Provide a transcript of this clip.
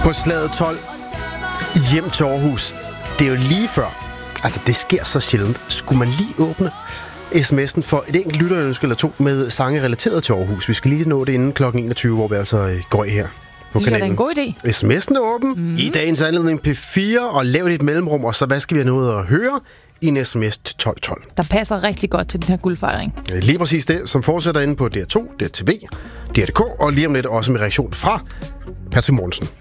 På slaget 12 hjem til Aarhus. Det er jo lige før. Altså, det sker så sjældent. Skulle man lige åbne sms'en for et enkelt lytterønske eller to med sange relateret til Aarhus? Vi skal lige nå det inden kl. 21, hvor vi altså går af her på kanalen. Det er en god idé. SMS'en er åben. I dagens anledning P4, og lav et mellemrum, og så hvad skal vi have noget at høre i en sms til 1212. Der passer rigtig godt til den her guldfejring. Lige præcis det, som fortsætter inde på DR2, DRTV, DR.dk, og lige om lidt også med reaktion fra Patrick Mortensen.